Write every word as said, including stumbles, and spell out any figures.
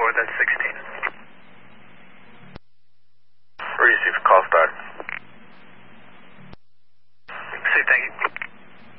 four, that's sixteen. Receive, call start. See, thank you.